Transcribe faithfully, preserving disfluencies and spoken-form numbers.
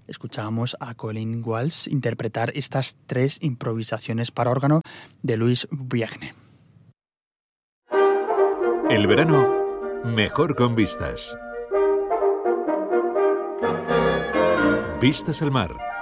Escuchábamos a Colin Walsh interpretar estas tres improvisaciones para órgano de Louis Vierne. El verano, mejor con vistas. Vistas al mar.